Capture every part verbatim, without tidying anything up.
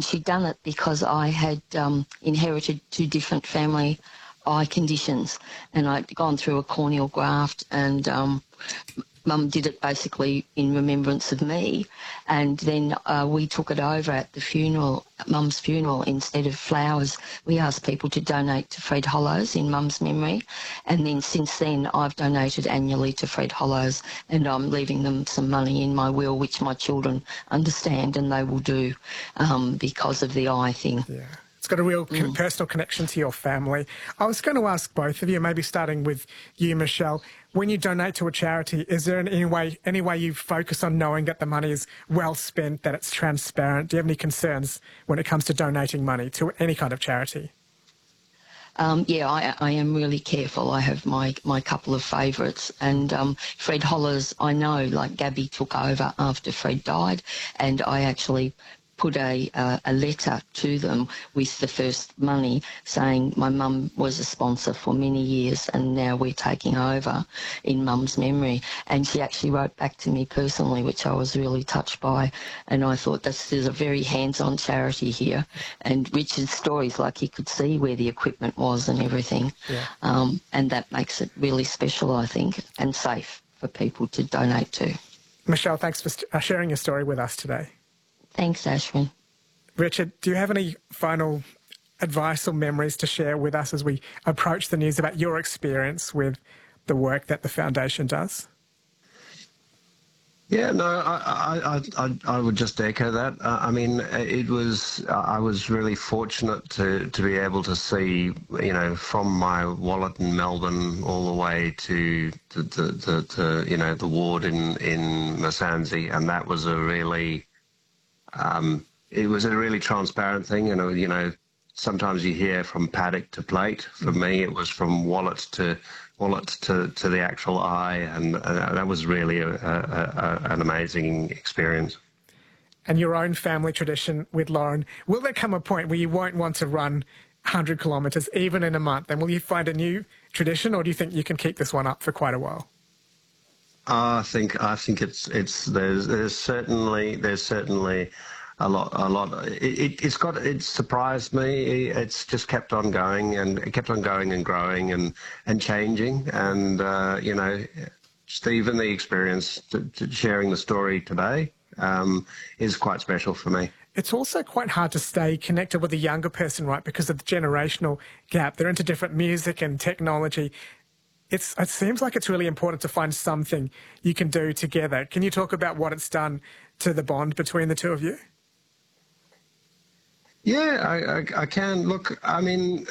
and she'd done it because I had um, inherited two different family eye conditions, and I'd gone through a corneal graft, and um, Mum did it basically in remembrance of me, and then uh, we took it over at the funeral, at Mum's funeral. Instead of flowers, we asked people to donate to Fred Hollows in Mum's memory, and then since then I've donated annually to Fred Hollows, and I'm leaving them some money in my will, which my children understand and they will do um, because of the eye thing. Yeah. It's got a real Mm. personal connection to your family. I was going to ask both of you, maybe starting with you, Michelle, when you donate to a charity, is there any way, any way you focus on knowing that the money is well spent, that it's transparent? Do you have any concerns when it comes to donating money to any kind of charity? Um, yeah, I, I am really careful. I have my, my couple of favourites, and um, Fred Hollows, I know, like Gabby took over after Fred died, and I actually put a, uh, a letter to them with the first money saying my mum was a sponsor for many years and now we're taking over in Mum's memory. And she actually wrote back to me personally, which I was really touched by. And I thought this is a very hands-on charity here. And Richard's stories, like he could see where the equipment was and everything. Yeah. Um, and that makes it really special, I think, and safe for people to donate to. Michelle, thanks for st- uh, sharing your story with us today. Thanks, Ashwin. Richard, do you have any final advice or memories to share with us as we approach the news about your experience with the work that the Foundation does? Yeah, no, I, I, I, I would just echo that. Uh, I mean, it was, I was really fortunate to, to be able to see, you know, from my wallet in Melbourne all the way to, to, to, to, to you know, the ward in, in Masanzi, and that was a really, um, it was a really transparent thing. You know, you know, sometimes you hear from paddock to plate. For me, it was from wallet to wallet to, to the actual eye, and uh, that was really a, a, a, an amazing experience. And your own family tradition with Lauren, will there come a point where you won't want to run one hundred kilometres even in a month? And will you find a new tradition, or do you think you can keep this one up for quite a while? I think I think it's it's there's there's certainly there's certainly a lot a lot. It, it it's got it surprised me. It's just kept on going, and it kept on going and growing and and changing. And uh, you know, Stephen, the experience to, to sharing the story today um, is quite special for me. It's also quite hard to stay connected with a younger person, right, because of the generational gap. They're into different music and technology. It's, it seems like it's really important to find something you can do together. Can you talk about what it's done to the bond between the two of you? Yeah, I, I, I can. Look, I mean,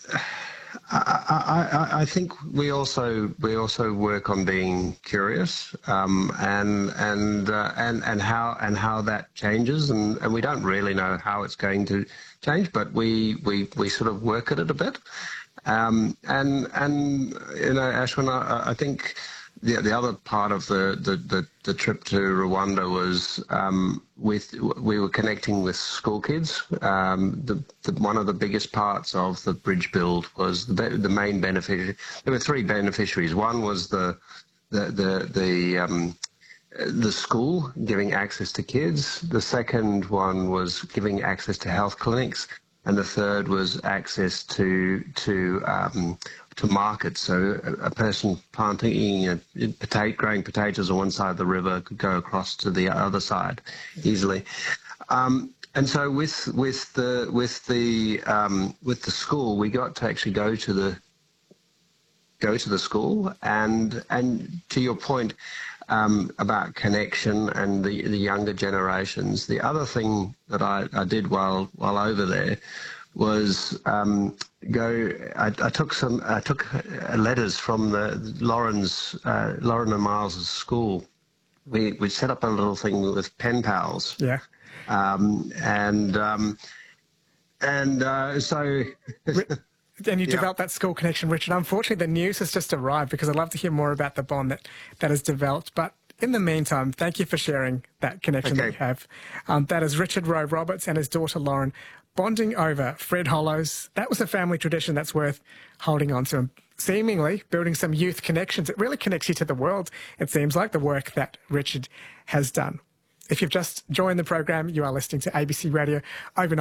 I, I, I think we also we also work on being curious, um, and and uh, and and how and how that changes, and, and we don't really know how it's going to change, but we we, we sort of work at it a bit. Um, and, and, you know, Ashwin, I, I think the, the other part of the, the, the, the trip to Rwanda was um, with, we were connecting with school kids. Um, the, the, one of the biggest parts of the bridge build was the, the main beneficiary. There were three beneficiaries. One was the, the, the, the, um, the school giving access to kids. The second one was giving access to health clinics. And the third was access to to um, to markets. So a, a person planting, you know, potato, growing potatoes on one side of the river could go across to the other side easily. Um, and so with with the with the um, with the school, we got to actually go to the go to the school. And and to your point um, about connection and the, the younger generations, the other thing that I, I did while while over there was um, go. I, I took some. I took letters from the Lauren's uh, Lauren and Miles's school. We we set up a little thing with pen pals. Yeah. Um, and um, and uh, so. And you Yeah. developed that school connection, Richard. Unfortunately, the news has just arrived because I'd love to hear more about the bond that, that has developed. But in the meantime, thank you for sharing that connection Okay. that you have. Um, that is Richard Rowe Roberts and his daughter Lauren bonding over Fred Hollows. That was a family tradition that's worth holding on to. Seemingly building some youth connections. It really connects you to the world, it seems like, the work that Richard has done. If you've just joined the program, you are listening to A B C Radio Overnight.